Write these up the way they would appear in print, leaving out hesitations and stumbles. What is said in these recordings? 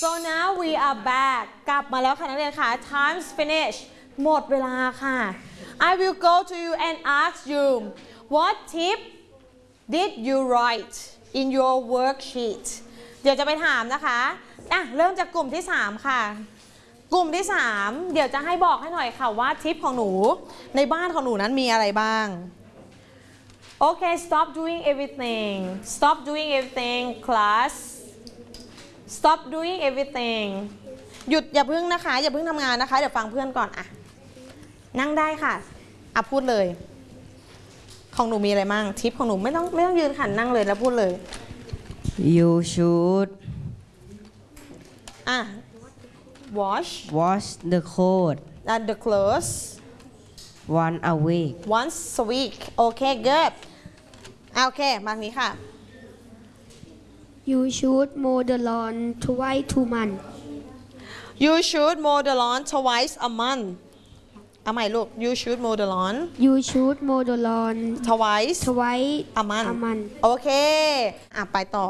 so now we are back กลับมาแล้วค่ะนักเรียนค่ะ time's finish หมดเวลาค่ะ I will go to you and ask you what tip did you write in your worksheet เดี๋ยวจะไปถามนะคะเริ่มจากกลุ่มที่3ค่ะกลุ่มที่3เดี๋ยวจะให้บอกให้หน่อยค่ะว่าทิปของหนูในบ้านของหนูนั้นมีอะไรบ้างโอเค stop doing everything stop doing everything class stop doing everything หยุดอย่าเพิ่งนะคะอย่าเพิ่งทำงานนะคะเดี๋ยวฟังเพื่อนก่อนนั่งได้ค่ะพูดเลยของหนูมีอะไรบ้างทิปของหนูไม่ต้องยืนค่ะนั่งเลยแล้วพูดเลย You should wash the clothes and the clothes once a week โอเค good โอเคมานี้ค่ะ You should mow the lawn twice a month You should mow the lawn twice a month เอาใหม่ลูก You should mow the lawn You should mow the lawn twice a month โอเคไปต่อ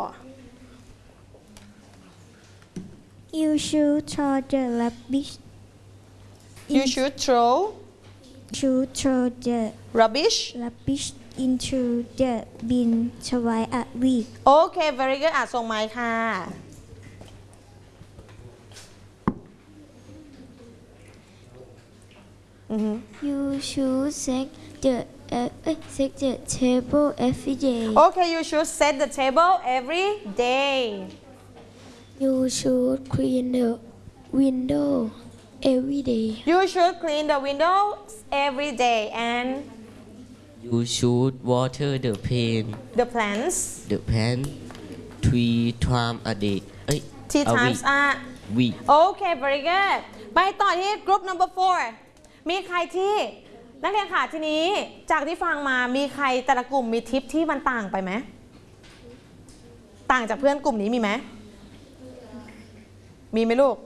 You should throw the rubbish You should throw the rubbish into the bin twice a week โอเค very good ส่งไมค์ค่ะ You should set the table every day Okay you should set the table every day You should clean the window every day You should clean the windows every day and You should water the plants 3 times a day 3 times a week Okay very good ไปต่อที่ group number 4มีใครที่นักเรียนค่ะทีนี้จากที่ฟังมามีใครแต่ละกลุ่มมีทิปที่มันต่างไปไหมต่างจากเพื่อนกลุ่มนี้มีไหมมีไหมลูก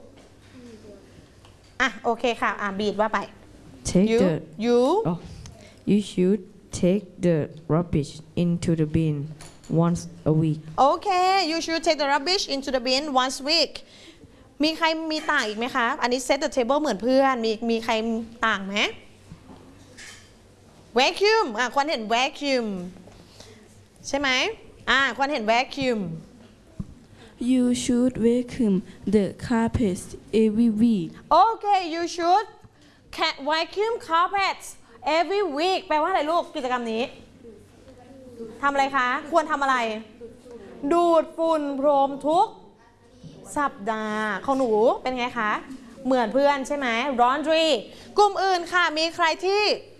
โอเคค่ะบีดว่าไป You should take the rubbish into the bin once a week Okay you should take the rubbish into the bin once a week มีใครมีต่างอีกไหมคะอันนี้ set the table เหมือนเพื่อนมีใครต่างไหม vacuum ควรเห็น vacuum ใช่ไหมควรเห็น vacuum You should vacuum the carpet every week Okay you should vacuum carpets every week แปลว่าอะไรลูกกิจกรรมนี้ทำอะไรคะควรทำอะไรดูดฝุ่นพรมทุกสัปดาห์ของหนูเป็นไงคะเหมือนเพื่อนใช่ไหม laundry กลุ่มอื่นค่ะมีใครที่